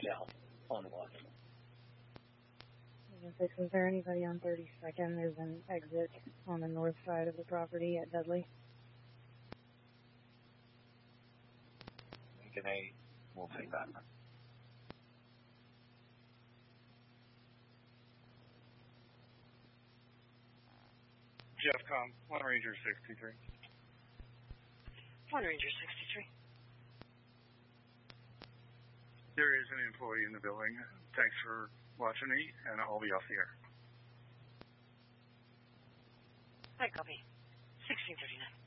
south on Watson. Is there anybody on 32nd? There's an exit on the north side of the property at Dudley. Lincoln 8, we'll take that. Jeffcom, 1 Ranger 63. 1 Ranger 63. There is an employee in the building. Thanks for watching me, and I'll be off the air. I copy. 1639.